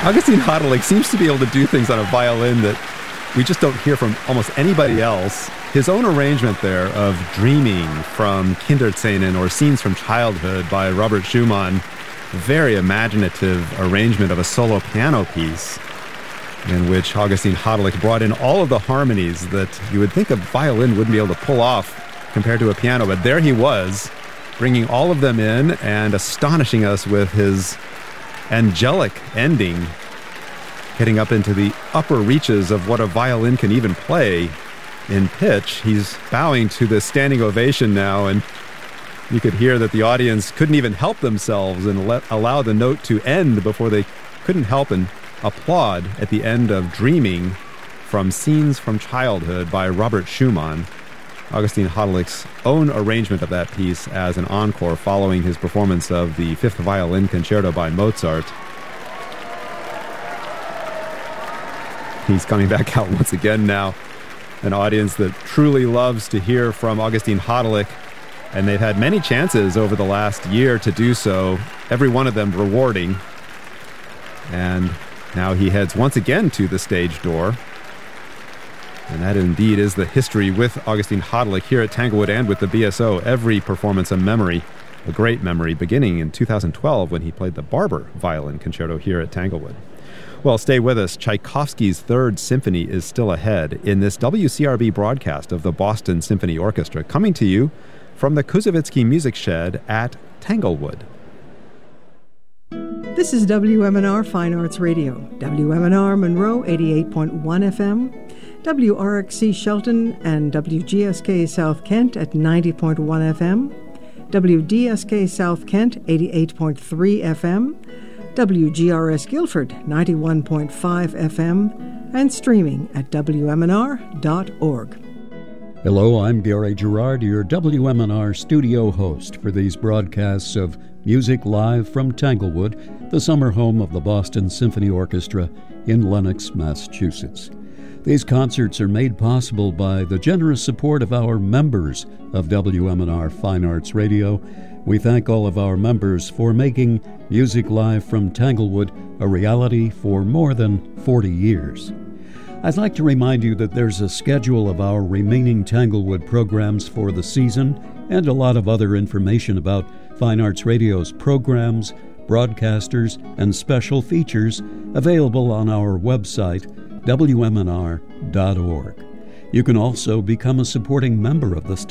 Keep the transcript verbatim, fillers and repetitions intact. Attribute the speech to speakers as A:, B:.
A: Augustine Hodelick seems to be able to do things on a violin that we just don't hear from almost anybody else. His own arrangement there of Dreaming from Kinderszenen, or Scenes from Childhood by Robert Schumann, a very imaginative arrangement of a solo piano piece in which Augustine Hodelick brought in all of the harmonies that you would think a violin wouldn't be able to pull off compared to a piano. But there he was, bringing all of them in and astonishing us with his angelic ending, getting up into the upper reaches of what a violin can even play in pitch. He's bowing to the standing ovation now, and you could hear that the audience couldn't even help themselves and let allow the note to end before they couldn't help and applaud at the end of Dreaming from Scenes from Childhood by Robert Schumann, Augustine Hodelick's own arrangement of that piece as an encore following his performance of the Fifth Violin Concerto by Mozart. He's coming back out once again now. An audience that truly loves to hear from Augustine Hodelick, and they've had many chances over the last year to do so, every one of them rewarding. And now he heads once again to the stage door. And that indeed is the history with Augustine Hodelick here at Tanglewood and with the B S O. Every performance a memory, a great memory, beginning in two thousand twelve when he played the Barber Violin Concerto here at Tanglewood. Well, stay with us. Tchaikovsky's Third Symphony is still ahead in this W C R B broadcast of the Boston Symphony Orchestra, coming to you from the Kuzovitsky Music Shed at Tanglewood.
B: This is W M N R Fine Arts Radio, W M N R Monroe eighty-eight point one F M, W R X C Shelton and W G S K South Kent at ninety point one F M, W D S K South Kent eighty-eight point three F M, W G R S Guilford ninety-one point five F M, and streaming at W M N R dot org.
C: Hello, I'm Gary Gerard, your W M N R studio host for these broadcasts of Music Live from Tanglewood, the summer home of the Boston Symphony Orchestra in Lenox, Massachusetts. These concerts are made possible by the generous support of our members of W M N R Fine Arts Radio. We thank all of our members for making Music Live from Tanglewood a reality for more than forty years. I'd like to remind you that there's a schedule of our remaining Tanglewood programs for the season and a lot of other information about Fine Arts Radio's programs, broadcasters, and special features available on our website, W M N R dot org. You can also become a supporting member of the